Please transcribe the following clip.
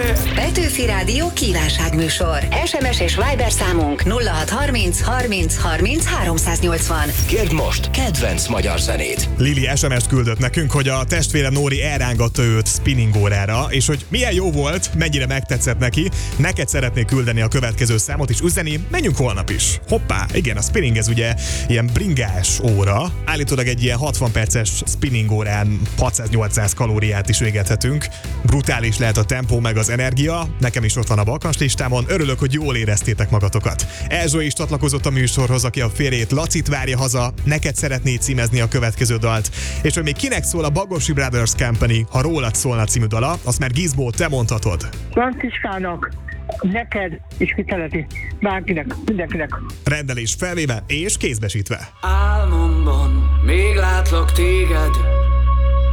Petőfi Rádió kívánságműsor. SMS és Viber számunk 0630 30 30 380. Kérd most kedvenc magyar zenét. Lili SMS-t küldött nekünk, hogy a testvére Nóri elrángatta őt spinning órára, és hogy milyen jó volt, mennyire megtetszett neki. Neked szeretnék küldeni a következő számot, és üzeni, menjünk holnap is. Hoppá, igen, a spinning ez ugye ilyen bringás óra. Állítólag egy ilyen 60 perces spinning órán 600-800 kalóriát is végethetünk. Brutális lehet a tempó meg az energia. Nekem is ott van a bakancslistámon. Örülök, hogy jól éreztétek magatokat. Elzsó is csatlakozott a műsorhoz, aki a férjét Lacit várja haza. Neked szeretné címezni a következő dalt. És hogy még kinek szól a Bagosi Brothers Company, ha rólad szólna című dala, azt már Gizmo, te mondhatod. Franciskának, neked és kiteleti, bárkinek, mindenkinek. Rendelés felvéve és kézbesítve. Álmomban még látlak téged,